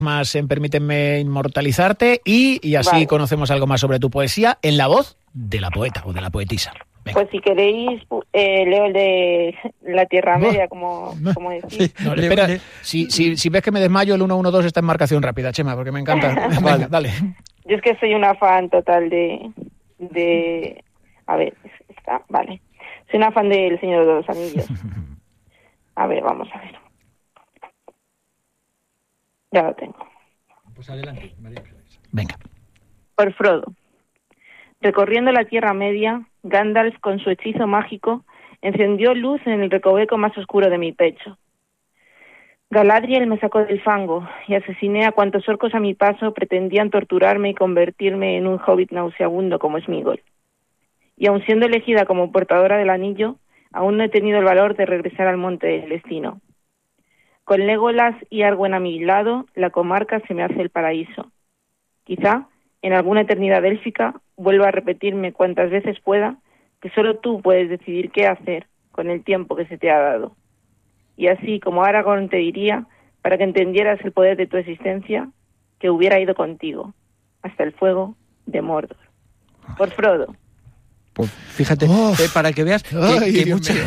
más en Permíteme Inmortalizarte y así conocemos algo más sobre tu poesía en la voz de la poeta o de la poetisa. Venga. Pues si queréis, leo el de La Tierra Media, como decís. No, espera, si ves que me desmayo, el 112 está en marcación rápida, Chema, porque me encanta. Venga, dale. Yo es que soy una fan total de... A ver, está, vale. Soy una fan del Señor de los Anillos. A ver, vamos a ver. Ya lo tengo. Pues adelante, María. Venga. Por Frodo. Recorriendo la Tierra Media, Gandalf, con su hechizo mágico, encendió luz en el recoveco más oscuro de mi pecho. Galadriel me sacó del fango y asesiné a cuantos orcos a mi paso pretendían torturarme y convertirme en un hobbit nauseabundo como Sméagol. Y aun siendo elegida como portadora del anillo, aún no he tenido el valor de regresar al monte del destino. Con Legolas y Arwen a mi lado, la comarca se me hace el paraíso. Quizá, en alguna eternidad élfica, vuelva a repetirme cuantas veces pueda que solo tú puedes decidir qué hacer con el tiempo que se te ha dado. Y así como Aragorn te diría, para que entendieras el poder de tu existencia, que hubiera ido contigo, hasta el fuego de Mordor. Por Frodo. Pues fíjate, para que veas que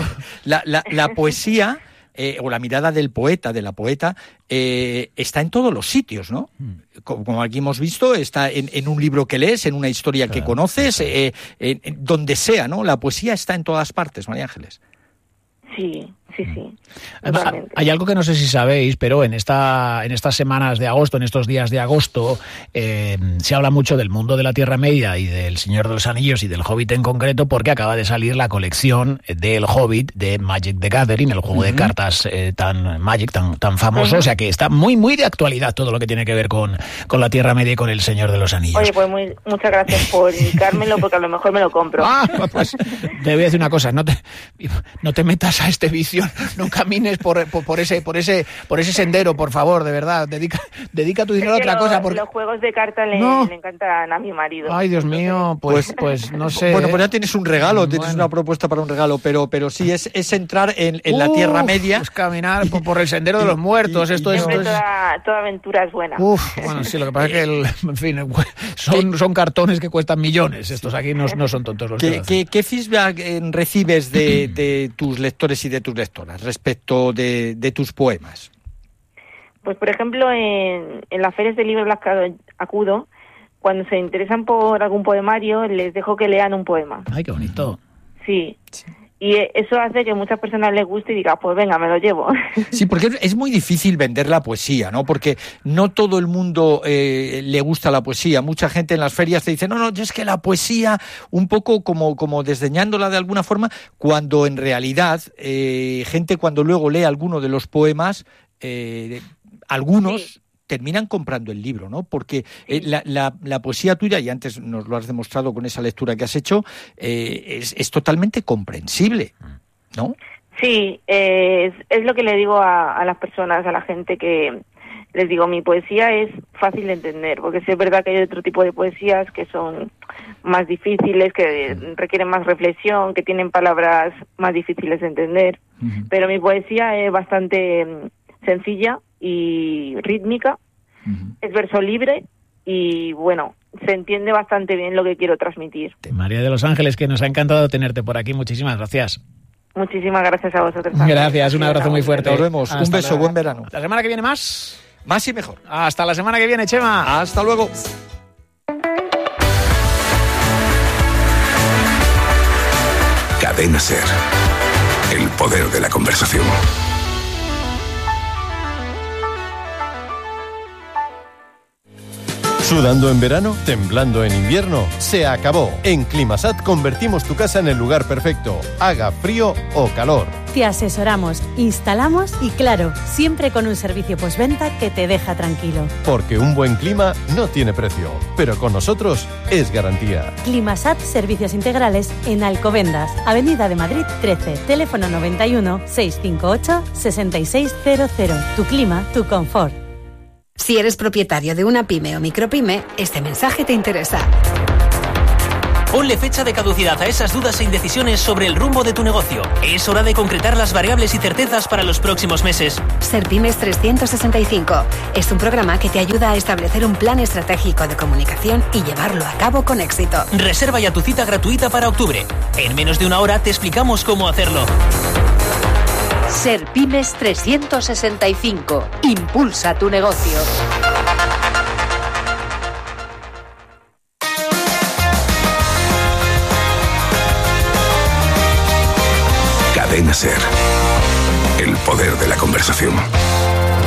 la poesía... o la mirada del poeta, de la poeta, está en todos los sitios, ¿no? Como aquí hemos visto, está en un libro que lees, en una historia que conoces, donde sea, ¿no? La poesía está en todas partes, María Ángeles. Sí. Hay algo que no sé si sabéis, pero en estas semanas de agosto, en estos días de agosto, se habla mucho del mundo de la Tierra Media y del Señor de los Anillos y del Hobbit en concreto, porque acaba de salir la colección del Hobbit de Magic the Gathering, el juego de cartas tan famoso, o sea que está muy muy de actualidad todo lo que tiene que ver con la Tierra Media y con el Señor de los Anillos. Oye, pues muchas gracias por indicármelo, porque a lo mejor me lo compro. Pues te voy a decir una cosa, no te metas a este vicio, no camines por ese sendero, por favor, de verdad, dedica tu dinero a otra cosa. Porque... Los juegos de cartas le encantan a mi marido. Ay, Dios mío, pues no sé. Bueno, pues ya tienes un regalo, tienes una propuesta para un regalo, pero sí es entrar en la Tierra Media. Es caminar por el sendero de los muertos. Toda aventura es buena. Bueno, sí, lo que pasa es que, en fin, son cartones que cuestan millones. Estos aquí no son tontos los ¿Qué feedback recibes de tus lectores y de tus lectoras respecto de tus poemas? Pues, por ejemplo, en las ferias de libros a las que acudo, cuando se interesan por algún poemario, les dejo que lean un poema. ¡Ay, qué bonito! Sí. Y eso hace que muchas personas les guste y digan, pues venga, me lo llevo. Sí, porque es muy difícil vender la poesía, ¿no? Porque no todo el mundo le gusta la poesía. Mucha gente en las ferias te dice, no, es que la poesía, un poco como desdeñándola de alguna forma, cuando en realidad, gente cuando luego lee alguno de los poemas, algunos... Sí. Terminan comprando el libro, ¿no? Porque la poesía tuya, y antes nos lo has demostrado con esa lectura que has hecho, es totalmente comprensible, ¿no? Sí, es lo que le digo a las personas, a la gente, que les digo, mi poesía es fácil de entender, porque sí es verdad que hay otro tipo de poesías que son más difíciles, que requieren más reflexión, que tienen palabras más difíciles de entender, pero mi poesía es bastante sencilla y rítmica, es verso libre y bueno, se entiende bastante bien lo que quiero transmitir. María de los Ángeles, que nos ha encantado tenerte por aquí, muchísimas gracias. Muchísimas gracias a vosotros. Gracias, un abrazo muy fuerte. Nos vemos, un beso, buen verano. La semana que viene más y mejor. Hasta la semana que viene, Chema. Hasta luego. Cadena SER, el poder de la conversación. ¿Sudando en verano? ¿Temblando en invierno? ¡Se acabó! En Climasat convertimos tu casa en el lugar perfecto, haga frío o calor. Te asesoramos, instalamos y claro, siempre con un servicio postventa que te deja tranquilo. Porque un buen clima no tiene precio, pero con nosotros es garantía. Climasat Servicios Integrales en Alcobendas, Avenida de Madrid 13, teléfono 91 658 6600. Tu clima, tu confort. Si eres propietario de una pyme o micropyme, este mensaje te interesa. Ponle fecha de caducidad a esas dudas e indecisiones sobre el rumbo de tu negocio. Es hora de concretar las variables y certezas para los próximos meses. Serpymes 365 es un programa que te ayuda a establecer un plan estratégico de comunicación y llevarlo a cabo con éxito. Reserva ya tu cita gratuita para octubre. En menos de una hora te explicamos cómo hacerlo. Serpymes 365. Impulsa tu negocio. Cadena SER. El poder de la conversación.